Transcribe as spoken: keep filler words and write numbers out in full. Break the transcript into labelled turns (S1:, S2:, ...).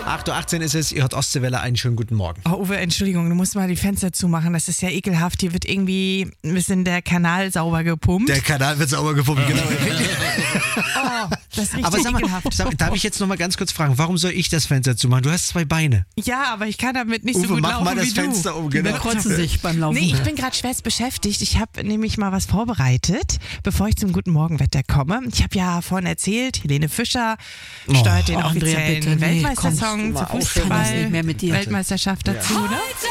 S1: acht Uhr achtzehn ist es, ihr hört Ostseewelle, einen schönen guten Morgen.
S2: Oh, Uwe, Entschuldigung, du musst mal die Fenster zumachen, das ist ja ekelhaft. Hier wird irgendwie ein bisschen der Kanal sauber gepumpt.
S1: Der Kanal wird sauber gepumpt, genau.
S2: Oh, das ist richtig
S1: Aber sag mal,
S2: ekelhaft.
S1: sag mal, darf ich jetzt noch mal ganz kurz fragen, warum soll ich das Fenster zumachen? Du hast zwei Beine.
S2: Ja, aber ich kann damit nicht
S1: Uwe,
S2: so gut
S1: mach
S2: laufen
S1: mal das
S2: wie
S1: Fenster
S2: du.
S1: um,
S3: Die
S1: genau.
S3: kreuzen sich beim Laufen.
S2: Nee, ich bin gerade schwerst beschäftigt. Ich habe nämlich mal was vorbereitet, bevor ich zum Guten Morgenwetter komme. Ich habe ja vorhin erzählt, Helene Fischer steuert den
S3: Oh, Andrea,
S2: offiziellen
S3: bitte, nee,
S2: Weltmeistersong
S3: komm,
S2: zu
S3: mal auf, kann das nicht mehr mit dir.
S2: Fußball-Weltmeisterschaft dazu, ne?